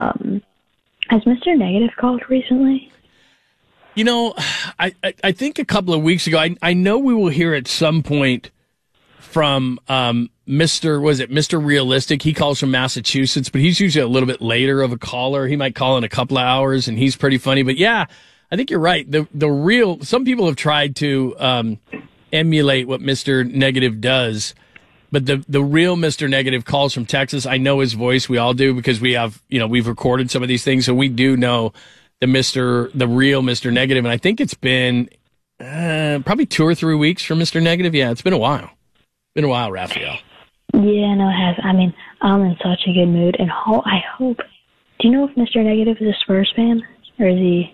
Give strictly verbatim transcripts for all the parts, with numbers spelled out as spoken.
Um, has Mister Negative called recently? You know, I, I, I think a couple of weeks ago, I, I know we will hear at some point from um, Mister Was it Mister Realistic? He calls from Massachusetts, but he's usually a little bit later of a caller. He might call in a couple of hours, and he's pretty funny. But yeah, I think you're right. The the real some people have tried to um, emulate what Mister Negative does, but the the real Mister Negative calls from Texas. I know his voice. We all do because we have you know we've recorded some of these things, so we do know the Mister the real Mister Negative. And I think it's been uh, probably two or three weeks for Mister Negative. Yeah, it's been a while. Been a while, Raphael. Yeah, no, it has. I mean, I'm in such a good mood, and ho- I hope. Do you know if Mister Negative is a Spurs fan, or is he?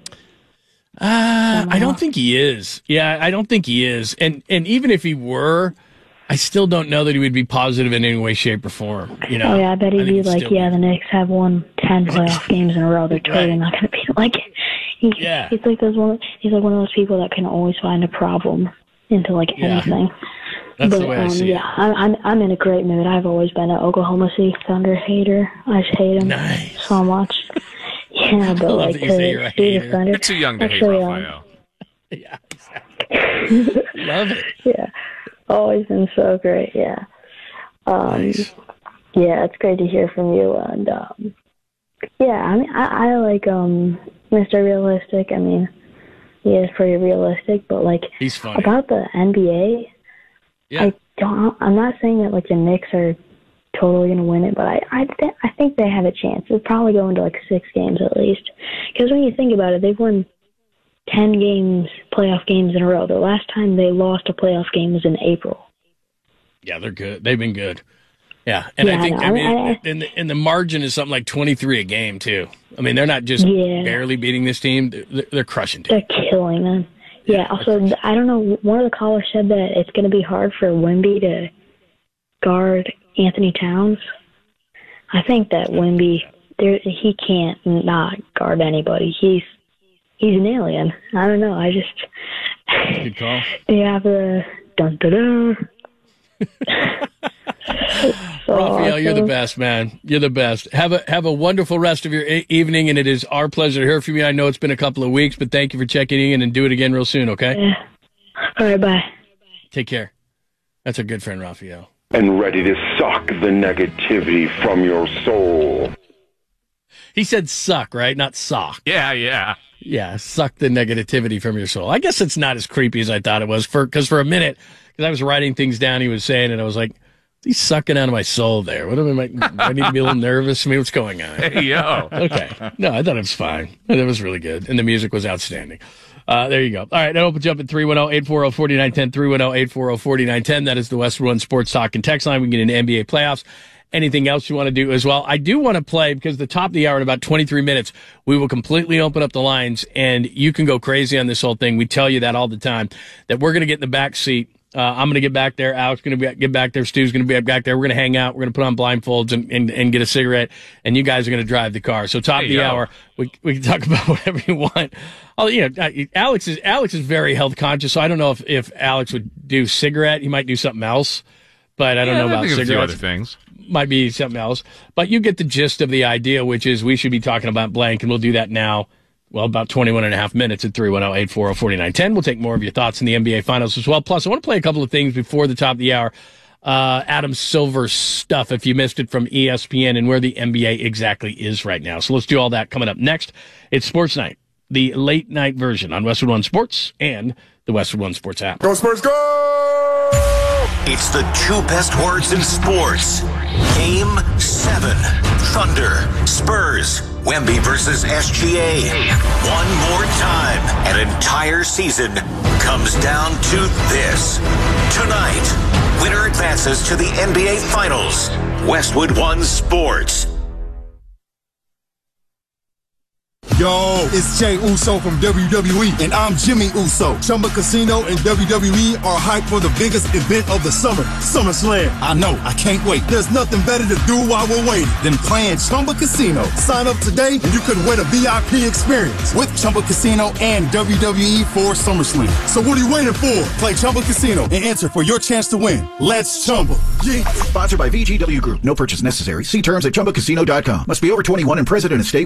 Uh, I don't think he is. Yeah, I don't think he is. And and even if he were, I still don't know that he would be positive in any way, shape, or form. You know? Oh yeah, I bet he'd be like, yeah, the Knicks have won ten playoff games in a row. They're totally right. not going to be like. He, yeah. He's like those one. He's like one of those people that can always find a problem into like yeah. anything. That's but, the way I um, see yeah, it. I'm, I'm I'm in a great mood. I've always been an Oklahoma City Thunder hater. I just hate them nice. so much. Yeah, but like to see the Thunder. You're too young to actually, hate Raphael. Um, yeah, exactly. Love it. Yeah, always been so great. Yeah, um, nice. Yeah, it's great to hear from you. And um, yeah, I mean, I, I like um, Mister Realistic. I mean, he is pretty realistic, but like he's funny. About the N B A. Yeah. I don't. I'm not saying that like the Knicks are totally going to win it, but I I, th- I think they have a chance. They'll probably go into like six games at least. Because when you think about it, they've won ten games, playoff games in a row. The last time they lost a playoff game was in April. Yeah, they're good. They've been good. Yeah, and yeah, I think I, I mean, I, I, and, the, and the margin is something like twenty-three a game too. I mean, they're not just yeah. barely beating this team; they're, they're crushing teams. They're killing them. Yeah, yeah. Also, I don't know. One of the callers said that it's going to be hard for Wemby to guard Anthony Towns. I think that Wemby, there, he can't not guard anybody. He's he's an alien. I don't know. I just good call. They have a dun dun dun. So Raphael, awesome. You're the best, man. You're the best. Have a have a wonderful rest of your e- evening, and it is our pleasure to hear from you. I know it's been a couple of weeks, but thank you for checking in, and do it again real soon, okay? Yeah. All right, bye. Take care. That's our good friend, Raphael. And ready to suck the negativity from your soul. He said suck, right? Not sock. Yeah, yeah. Yeah, suck the negativity from your soul. I guess it's not as creepy as I thought it was, for because for a minute, because I was writing things down he was saying, and I was like, he's sucking out of my soul there. What am I? Do I need to be a little nervous? I mean, what's going on? Hey, yo. Okay. No, I thought it was fine. That was really good. And the music was outstanding. Uh, there you go. All right. That opens up at three one zero, eight four zero, four nine one zero, three one zero, eight four zero, four nine one zero. That is the Westwood One Sports Talk and Text line. We can get into N B A playoffs. Anything else you want to do as well? I do want to play, because the top of the hour in about twenty-three minutes, we will completely open up the lines, and you can go crazy on this whole thing. We tell you that all the time, that we're going to get in the back seat. Uh, I'm going to get back there. Alex going to get back there. Stu's going to be back there. We're going to hang out. We're going to put on blindfolds and, and, and get a cigarette, and you guys are going to drive the car. So top hey, of the yo. hour, we we can talk about whatever you want. Oh, you know, Alex is Alex is very health conscious, so I don't know if, if Alex would do cigarette. He might do something else, but I don't yeah, know about I think cigarettes. A few other things. Might be something else, but you get the gist of the idea, which is we should be talking about blank, and we'll do that now. Well, about twenty-one and a half minutes at three one zero, eight four zero, four nine one zero. We'll take more of your thoughts in the N B A Finals as well. Plus, I want to play a couple of things before the top of the hour. Uh, Adam Silver's stuff, if you missed it, from E S P N, and where the N B A exactly is right now. So let's do all that coming up next. It's Sports Night, the late night version on Westwood One Sports and the Westwood One Sports app. Go Spurs, go! It's the two best words in sports. Game seven. Thunder, Spurs, Wemby versus S G A. One more time. An entire season comes down to this. Tonight, winner advances to the N B A Finals. Westwood One Sports. Yo, it's Jay Uso from W W E, and I'm Jimmy Uso. Chumba Casino and W W E are hyped for the biggest event of the summer, SummerSlam. I know, I can't wait. There's nothing better to do while we're waiting than playing Chumba Casino. Sign up today and you could win a V I P experience with Chumba Casino and W W E for SummerSlam. So what are you waiting for? Play Chumba Casino and enter for your chance to win. Let's Chumba. Yeah. Sponsored by V G W Group. No purchase necessary. See terms at chumba casino dot com. Must be over twenty-one and present in a state